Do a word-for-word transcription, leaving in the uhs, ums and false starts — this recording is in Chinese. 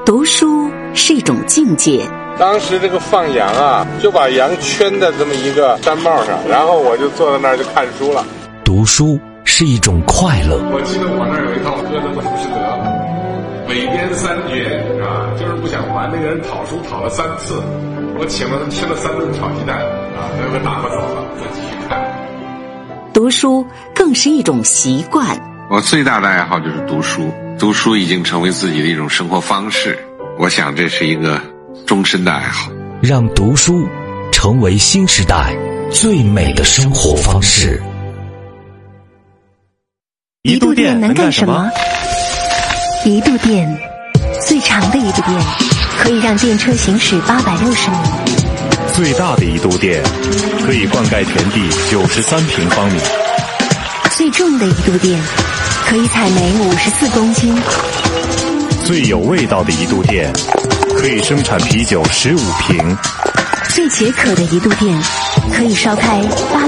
读书是一种境界。 当时这个放羊啊，就把羊圈在这么一个山帽上，然后我就坐在那儿就看书了。 读书是一种快乐。 我记得我那儿有一套歌德的《浮士德》，韦编三绝啊，就是不想还，那个人讨书讨了三次，我请了他吃了三顿炒鸡蛋啊，最后打发走了，再继续看。 读书更是一种习惯。 我最大的爱好就是读书，读书已经成为自己的一种生活方式，我想这是一个终身的爱好。 让读书成为新时代最美的生活方式。 一度电能干什么？ 一度电，最长的一度电，可以让电车行驶八百六十米。 最大的一度电，可以灌溉田地九十三平方米。 最重的一度电，可以采煤五十四公斤。 最有味道的一度电，可以生产啤酒十五瓶。 最解渴的一度电，可以烧开八